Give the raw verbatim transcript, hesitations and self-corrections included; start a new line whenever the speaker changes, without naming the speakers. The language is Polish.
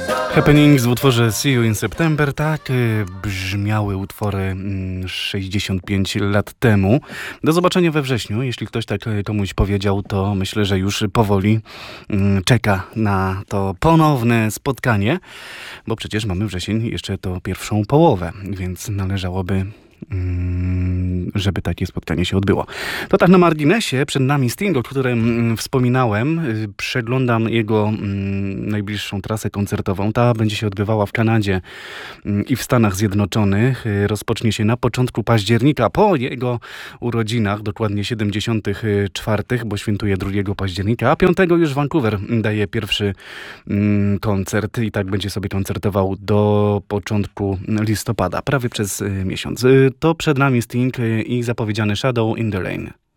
Happenings w utworze See You in September, tak y, brzmiały utwory y, sześćdziesiąt pięć lat temu. Do zobaczenia we wrześniu. Jeśli ktoś tak komuś powiedział, to myślę, że już powoli y, czeka na to ponowne spotkanie, bo przecież mamy wrzesień, jeszcze to pierwszą połowę, więc należałoby, żeby takie spotkanie się odbyło. To tak na marginesie, przed nami Sting, o którym wspominałem. Przeglądam jego najbliższą trasę koncertową. Ta będzie się odbywała w Kanadzie i w Stanach Zjednoczonych. Rozpocznie się na początku października, po jego urodzinach, dokładnie siedemdziesiątych czwartych, bo świętuje drugiego października, a piątego już Vancouver daje pierwszy koncert i tak będzie sobie koncertował do początku listopada, prawie przez miesiąc. To przed nami Sting i zapowiedziany Shadow in the Rain.